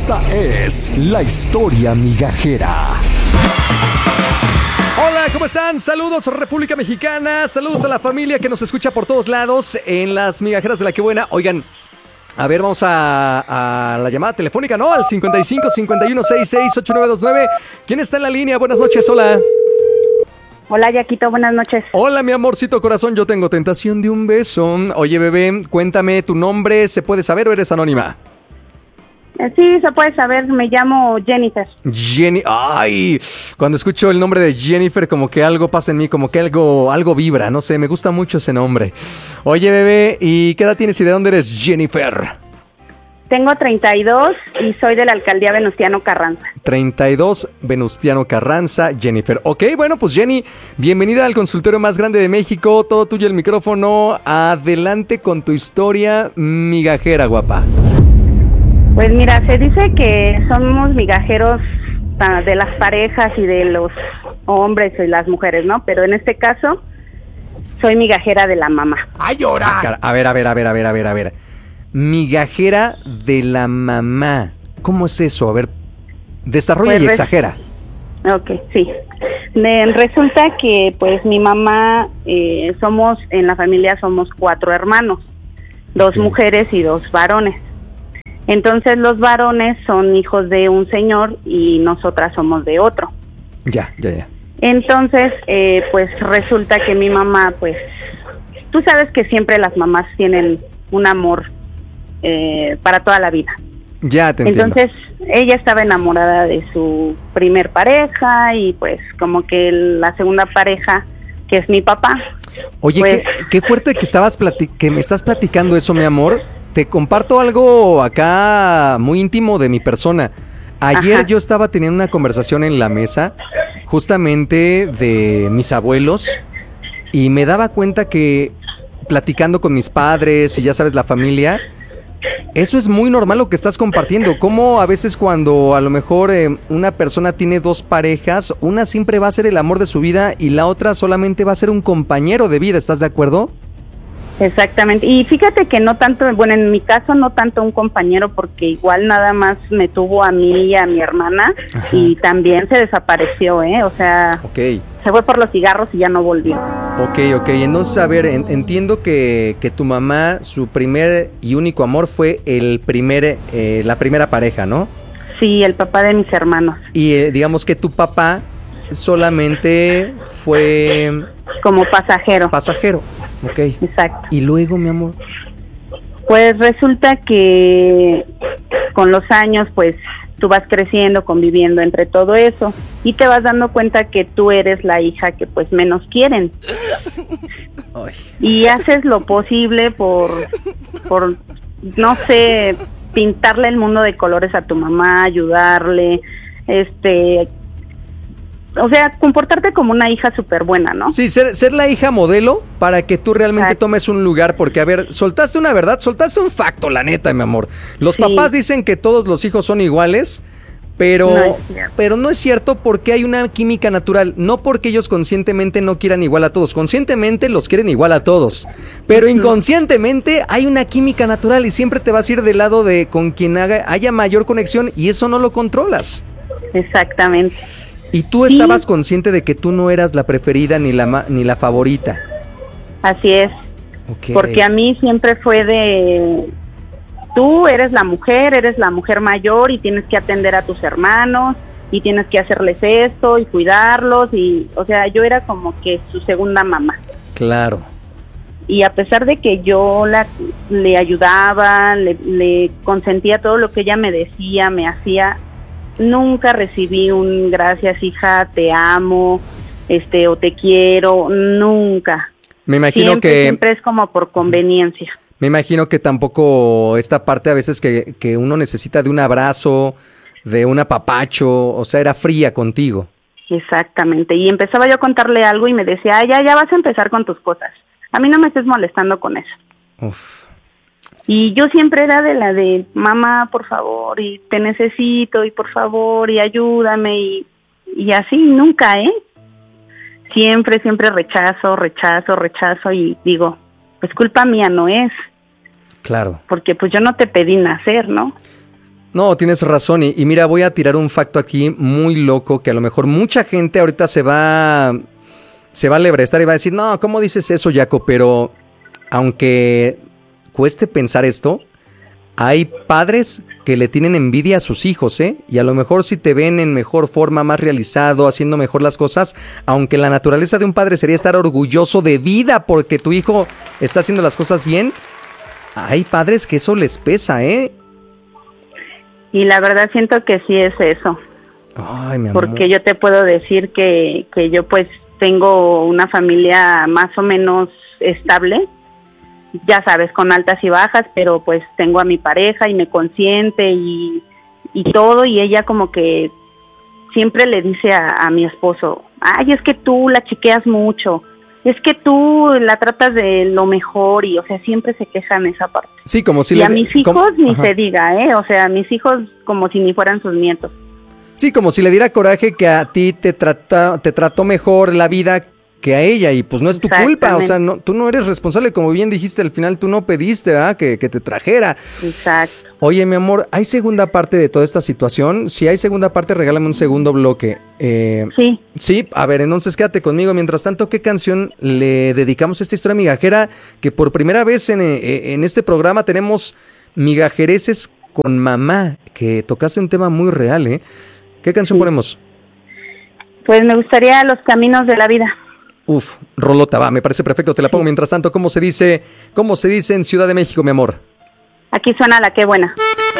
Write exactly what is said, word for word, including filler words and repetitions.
Esta es la historia migajera. Hola, ¿cómo están? Saludos, República Mexicana. Saludos a la familia que nos escucha por todos lados en las migajeras de La Que Buena. Oigan, a ver, vamos a, a la llamada telefónica, ¿no? Al cincuenta y cinco, cincuenta y uno, sesenta y seis, ochenta y nueve veintinueve. ¿Quién está en la línea? Buenas noches, hola. Hola, Yaquito, buenas noches. Hola, mi amorcito corazón, yo tengo tentación de un beso. Oye, bebé, cuéntame tu nombre, ¿se puede saber o eres anónima? Eh, sí, se puede saber, me llamo Jennifer. Jenny, ay, cuando escucho el nombre de Jennifer como que algo pasa en mí, como que algo, algo vibra, no sé, me gusta mucho ese nombre. Oye, bebé, ¿y qué edad tienes y de dónde eres, Jennifer? Tengo treinta y dos y soy de la alcaldía Venustiano Carranza. treinta y dos, Venustiano Carranza, Jennifer. Ok, bueno, pues Jenny, bienvenida al consultorio más grande de México, todo tuyo el micrófono, adelante con tu historia migajera, guapa. Pues mira, se dice que somos migajeros uh, de las parejas y de los hombres y las mujeres, ¿no? Pero en este caso, soy migajera de la mamá. ¡Ay, llora! A ver, a ver, a ver, a ver, a ver, a ver. Migajera de la mamá. ¿Cómo es eso? A ver, desarrolla pues y exagera. Ok, sí. Me, resulta que pues mi mamá, eh, somos, en la familia somos cuatro hermanos, dos okay. mujeres y dos varones. Entonces los varones son hijos de un señor y nosotras somos de otro. Ya, ya, ya. Entonces, eh, pues resulta que mi mamá, pues, tú sabes que siempre las mamás tienen un amor eh, para toda la vida. Ya te entiendo. Entonces, ella estaba enamorada de su primer pareja y pues como que la segunda pareja, que es mi papá. Oye, pues, qué, qué fuerte que estabas plati- que me estás platicando eso, mi amor. Te comparto algo acá muy íntimo de mi persona. Ayer Ajá. yo estaba teniendo una conversación en la mesa justamente de mis abuelos y me daba cuenta que platicando con mis padres y ya sabes la familia, eso es muy normal lo que estás compartiendo. Como a veces cuando a lo mejor eh, una persona tiene dos parejas, una siempre va a ser el amor de su vida y la otra solamente va a ser un compañero de vida, ¿estás de acuerdo? Exactamente, y fíjate que no tanto, bueno, en mi caso no tanto un compañero, porque igual nada más me tuvo a mí y a mi hermana. Ajá. Y también se desapareció, ¿eh? O sea, okay. se fue por los cigarros y ya no volvió. Ok, ok, entonces a ver, en, entiendo que, que tu mamá, su primer y único amor fue el primer, eh, la primera pareja, ¿no? Sí, el papá de mis hermanos. Y eh, digamos que tu papá solamente fue... como pasajero. Pasajero. Ok. Exacto. ¿Y luego, mi amor? Pues resulta que con los años, pues, tú vas creciendo, conviviendo entre todo eso, y te vas dando cuenta que tú eres la hija que, pues, menos quieren. Ay. Y haces lo posible por, por, no sé, pintarle el mundo de colores a tu mamá, ayudarle, este... O sea, comportarte como una hija súper buena, ¿no? Sí, ser, ser la hija modelo para que tú realmente Exacto. tomes un lugar, porque, a ver, soltaste una verdad, soltaste un facto, la neta, mi amor. Los sí. papás dicen que todos los hijos son iguales, pero no, pero no es cierto porque hay una química natural, no porque ellos conscientemente no quieran igual a todos, conscientemente los quieren igual a todos, pero inconscientemente hay una química natural y siempre te vas a ir del lado de con quien haga, haya mayor conexión y eso no lo controlas. Exactamente. ¿Y tú estabas sí. consciente de que tú no eras la preferida ni la ni la favorita? Así es. Okay. Porque a mí siempre fue de... Tú eres la mujer, eres la mujer mayor y tienes que atender a tus hermanos y tienes que hacerles esto y cuidarlos y... O sea, yo era como que su segunda mamá. Claro. Y a pesar de que yo la, le ayudaba, le, le consentía todo lo que ella me decía, me hacía... Nunca recibí un gracias hija, te amo, este o te quiero, nunca. Me imagino siempre, que siempre es como por conveniencia. Me imagino que tampoco esta parte a veces que, que uno necesita de un abrazo, de un apapacho, o sea, era fría contigo. Exactamente, y empezaba yo a contarle algo y me decía, ah, ya, ya vas a empezar con tus cosas. A mí no me estés molestando con eso. Uf. Y yo siempre era de la de, mamá, por favor, y te necesito, y por favor, y ayúdame, y, y así, nunca, ¿eh? Siempre, siempre rechazo, rechazo, rechazo, y digo, pues culpa mía no es. Claro. Porque pues yo no te pedí nacer, ¿no? No, tienes razón. Y, y mira, voy a tirar un facto aquí muy loco que a lo mejor mucha gente ahorita se va, se va a lebrestar y va a decir, no, ¿cómo dices eso, Jaco? Pero aunque cueste pensar esto, hay padres que le tienen envidia a sus hijos, ¿eh? Y a lo mejor si te ven en mejor forma, más realizado, haciendo mejor las cosas, aunque la naturaleza de un padre sería estar orgulloso de vida porque tu hijo está haciendo las cosas bien, hay padres que eso les pesa, ¿eh? Y la verdad siento que sí es eso. Ay, mi amor. Porque yo te puedo decir que, que yo pues tengo una familia más o menos estable, ya sabes, con altas y bajas, pero pues tengo a mi pareja y me consiente y, y todo, y ella como que siempre le dice a, a mi esposo, ay, es que tú la chiqueas mucho, es que tú la tratas de lo mejor, y o sea, siempre se queja en esa parte. Sí, como si y le... a mis hijos como, ni ajá. se diga, ¿eh? O sea, a mis hijos como si ni fueran sus nietos. Sí, como si le diera coraje que a ti te trata, te trató mejor la vida que a ella, y pues no es tu culpa, o sea, no, tú no eres responsable, como bien dijiste, al final tú no pediste, ¿verdad? Que, que te trajera. Exacto. Oye, mi amor, ¿hay segunda parte de toda esta situación? Si hay segunda parte, regálame un segundo bloque. Eh, sí. Sí, a ver, entonces quédate conmigo. Mientras tanto, ¿qué canción le dedicamos a esta historia migajera? Que por primera vez en, en este programa tenemos migajereces con mamá, que tocaste un tema muy real, ¿eh? ¿Qué canción sí. ponemos? Pues me gustaría Los Caminos de la Vida. Uf, rolota, va, me parece perfecto, te la pongo. Mientras tanto, ¿cómo se dice, cómo se dice en Ciudad de México, mi amor? Aquí suena La Qué Buena.